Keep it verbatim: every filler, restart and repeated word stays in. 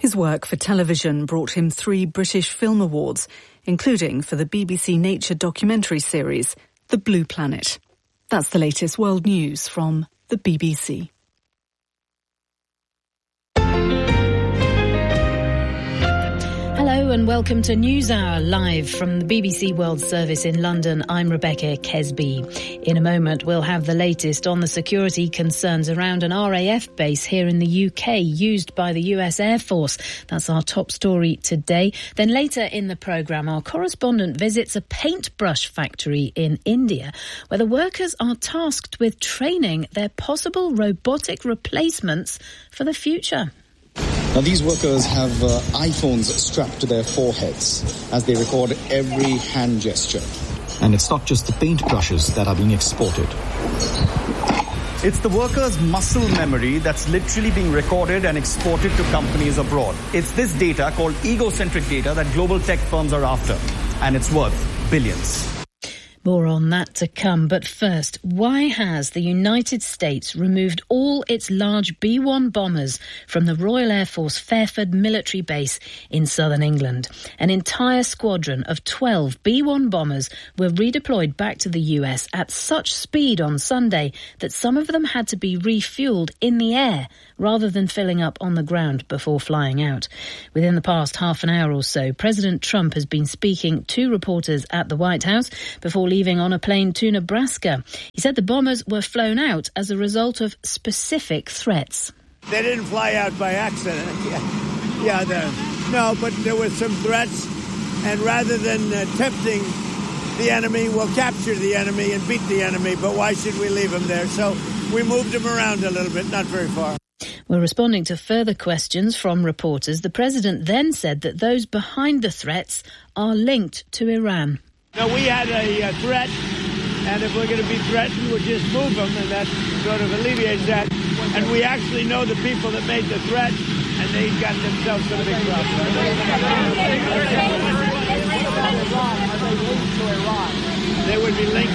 His work for television brought him three British Film Awards, including for the B B C Nature documentary series, The Blue Planet. That's the latest world news from the B B C. Hello and welcome to NewsHour, live from the B B C World Service in London. I'm Rebecca Kesby. In a moment, we'll have the latest on the security concerns around an R A F base here in the U K used by the U S Air Force. That's our top story today. Then later in the programme, our correspondent visits a paintbrush factory in India, where the workers are tasked with training their possible robotic replacements for the future. Now, these workers have uh, iPhones strapped to their foreheads as they record every hand gesture. And it's not just the paintbrushes that are being exported. It's the workers' muscle memory that's literally being recorded and exported to companies abroad. It's this data, called egocentric data, that global tech firms are after. And it's worth billions. More on that to come. But first, why has the United States removed all its large B one bombers from the Royal Air Force Fairford military base in southern England? An entire squadron of twelve B one bombers were redeployed back to the U S at such speed on Sunday that some of them had to be refuelled in the air rather than filling up on the ground before flying out. Within the past half an hour or so, President Trump has been speaking to reporters at the White House before leaving on a plane to Nebraska. He said the bombers were flown out as a result of specific threats. They didn't fly out by accident. Yeah, yeah the, no, but there were some threats, and rather than uh, tempting the enemy, we'll capture the enemy and beat the enemy, but why should we leave them there? So we moved them around a little bit, not very far. Well, responding to further questions from reporters, the president then said that those behind the threats are linked to Iran. Now, we had a uh, threat, and if we're going to be threatened, we'll just move them, and that sort of alleviates that. And we actually know the people that made the threat, and they've got themselves some big problems. They would be linked